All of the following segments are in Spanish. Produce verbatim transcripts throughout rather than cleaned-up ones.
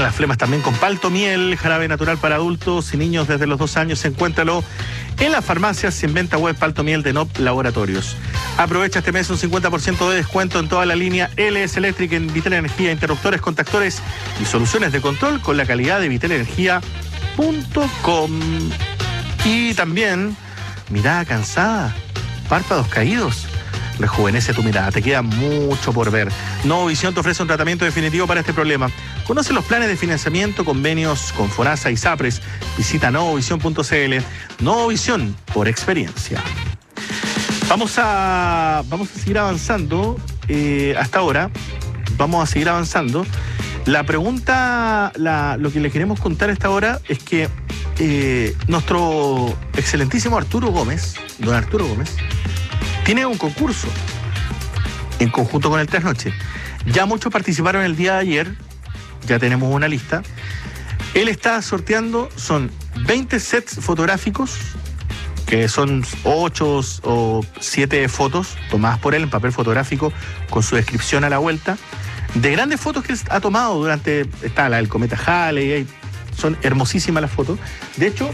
las flemas también con palto miel, jarabe natural para adultos y niños desde los dos años. Encuéntralo en las farmacias y en venta web Palto Miel de N O P Laboratorios. Aprovecha este mes un cincuenta por ciento de descuento en toda la línea L S Electric en Vitel Energía, interruptores, contactores y soluciones de control con la calidad de vitel energía punto com. Y también, mirada cansada, párpados caídos. Rejuvenece tu mirada, te queda mucho por ver. Novovisión te ofrece un tratamiento definitivo para este problema. Conoce los planes de financiamiento, convenios con FONASA y SAPRES. Visita novovisión punto c l. Novovisión, por experiencia. Vamos a, vamos a seguir avanzando. Eh, hasta ahora, vamos a seguir avanzando. La pregunta, la, lo que le queremos contar a esta hora es que eh, nuestro excelentísimo Arturo Gómez, don Arturo Gómez, tiene un concurso en conjunto con el Trasnoche. Ya muchos participaron el día de ayer, ya tenemos una lista. Él está sorteando, son veinte sets fotográficos, que son ocho o siete fotos tomadas por él en papel fotográfico con su descripción a la vuelta, de grandes fotos que ha tomado durante, está la del cometa Halley, son hermosísimas las fotos. De hecho,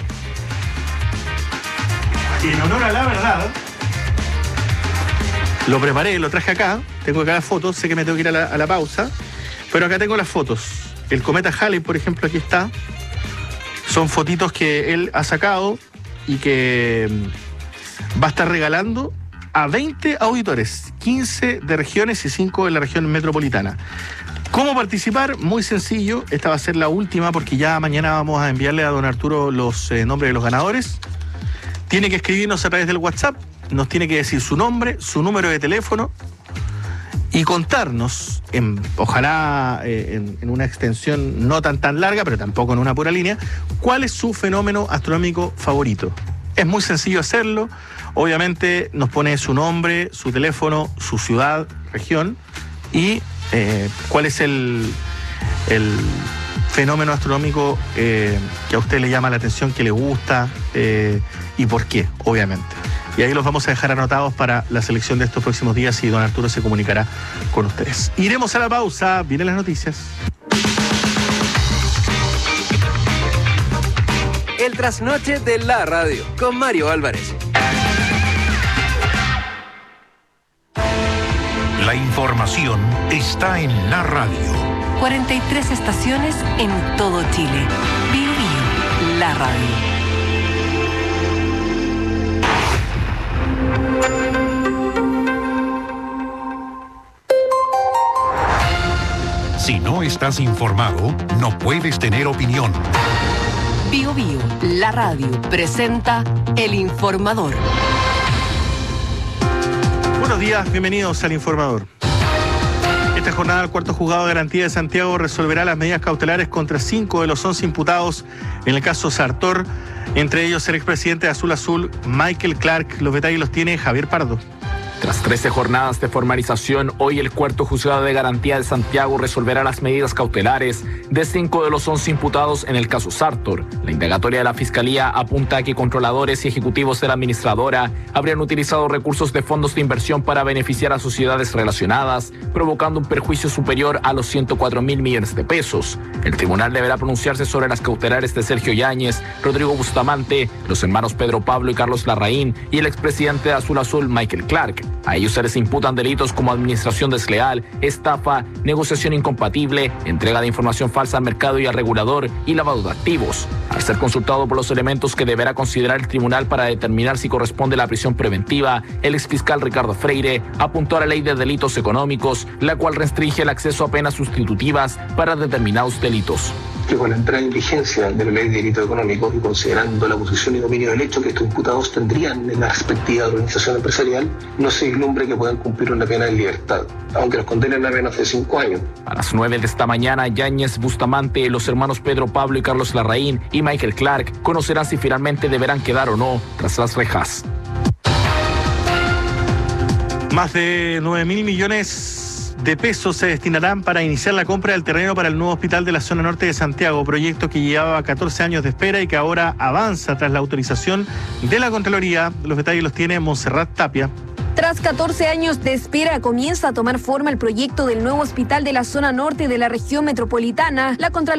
en honor a la verdad, lo preparé, lo traje acá, tengo acá las fotos, sé que me tengo que ir a la, a la pausa, pero acá tengo las fotos. El cometa Halley, por ejemplo, aquí está. Son fotitos que él ha sacado y que va a estar regalando a veinte auditores, quince de regiones y cinco de la región metropolitana. ¿Cómo participar? Muy sencillo, esta va a ser la última porque ya mañana vamos a enviarle a don Arturo los eh, nombres de los ganadores. Tiene que escribirnos a través del WhatsApp. Nos tiene que decir su nombre, su número de teléfono y contarnos, en, ojalá eh, en, en una extensión no tan tan larga, pero tampoco en una pura línea, cuál es su fenómeno astronómico favorito. Es muy sencillo hacerlo. Obviamente nos pone su nombre, su teléfono, su ciudad, región y eh, cuál es el, el fenómeno astronómico eh, que a usted le llama la atención, que le gusta eh, y por qué, obviamente. Y ahí los vamos a dejar anotados para la selección de estos próximos días y don Arturo se comunicará con ustedes. Iremos a la pausa, vienen las noticias. El trasnoche de la radio con Mario Álvarez. La información está en la radio. cuarenta y tres estaciones en todo Chile. Bio Bio, la radio. Si no estás informado, no puedes tener opinión. Bio Bio, la radio, presenta El Informador. Buenos días, bienvenidos al Informador. Esta jornada, el cuarto juzgado de garantía de Santiago resolverá las medidas cautelares contra cinco de los once imputados en el caso Sartor, entre ellos el expresidente de Azul Azul, Michael Clark. Los detalles los tiene Javier Pardo. Tras trece jornadas de formalización, hoy el cuarto juzgado de garantía de Santiago resolverá las medidas cautelares de cinco de los once imputados en el caso Sartor. La indagatoria de la Fiscalía apunta a que controladores y ejecutivos de la administradora habrían utilizado recursos de fondos de inversión para beneficiar a sociedades relacionadas, provocando un perjuicio superior a los ciento cuatro mil millones de pesos. El tribunal deberá pronunciarse sobre las cautelares de Sergio Yáñez, Rodrigo Bustamante, los hermanos Pedro Pablo y Carlos Larraín y el expresidente de Azul Azul, Michael Clark. A ellos se les imputan delitos como administración desleal, estafa, negociación incompatible, entrega de información falsa al mercado y al regulador y lavado de activos. Al ser consultado por los elementos que deberá considerar el tribunal para determinar si corresponde la prisión preventiva, el exfiscal Ricardo Freire apuntó a la ley de delitos económicos, la cual restringe el acceso a penas sustitutivas para determinados delitos. Que con la entrada en vigencia de la ley de delitos económicos y considerando la posición y dominio del hecho que estos imputados tendrían en la respectiva organización empresarial, no se vislumbre que puedan cumplir una pena en libertad, aunque los condenen a menos de cinco años. A las nueve de esta mañana, Yáñez, Bustamante, los hermanos Pedro Pablo y Carlos Larraín y Michael Clark conocerán si finalmente deberán quedar o no tras las rejas. Más de nueve mil millones de pesos se destinarán para iniciar la compra del terreno para el nuevo hospital de la zona norte de Santiago, proyecto que llevaba catorce años de espera y que ahora avanza tras la autorización de la Contraloría. Los detalles los tiene Montserrat Tapia. Tras catorce años de espera, comienza a tomar forma el proyecto del nuevo hospital de la zona norte de la región metropolitana. La Contraloría